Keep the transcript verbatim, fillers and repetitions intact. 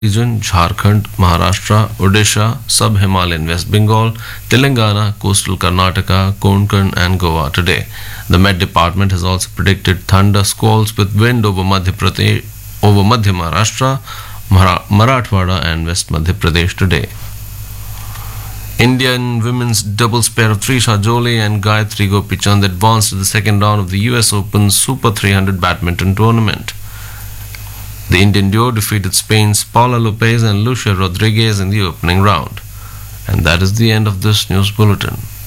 region, Jharkhand, Maharashtra, Odisha, Sub-Himalayan West Bengal, Telangana, coastal Karnataka, Konkan and Goa today. The Met Department has also predicted thunder squalls with wind over Madhya Pradesh, over Madhya Maharashtra, Mara- Marathwada and West Madhya Pradesh today. Indian women's doubles pair of Trisha Jolie and Gayatri Gopichand advanced to the second round of the U S Open Super three hundred badminton tournament. The Indian duo defeated Spain's Paula Lopez and Lucia Rodriguez in the opening round. And that is the end of this news bulletin.